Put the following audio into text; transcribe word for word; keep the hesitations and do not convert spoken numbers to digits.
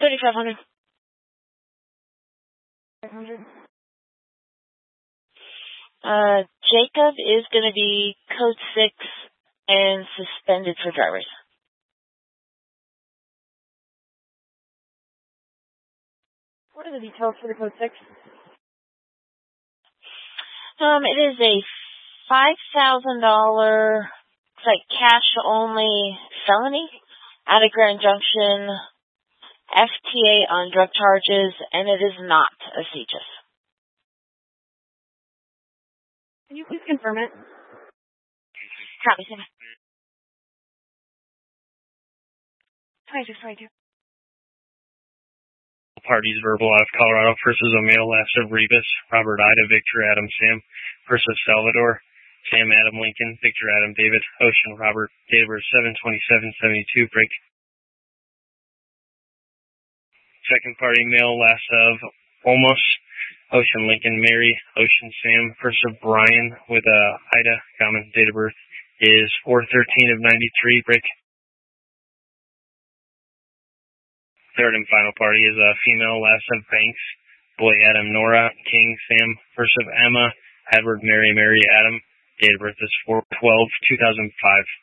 thirty-five hundred. five hundred. Uh, Jacob is going to be code six and suspended for drivers. What are the details for the code six? Um, it is a five thousand dollars, it's like cash only felony out of Grand Junction, F T A on drug charges, and it is not a C J I S. Can you please confirm it? Copy, Sam. twenty-six twenty-two. Parties verbal out of Colorado versus O'Male, last of Rivas, Robert Ida, Victor Adam Sam, first of Salvador, Sam Adam Lincoln, Victor Adam David, Ocean Robert, date of birth seven twenty-seven seventy-two, break. Second party male, last of Almost, Ocean Lincoln Mary, Ocean Sam, first of Brian with uh, Ida, common date of birth is four thirteen of ninety-three, break. Third and final party is a female, last of Banks, boy Adam Nora, King Sam, first of Emma, Edward Mary Mary Adam, date of birth is four twelve two thousand five.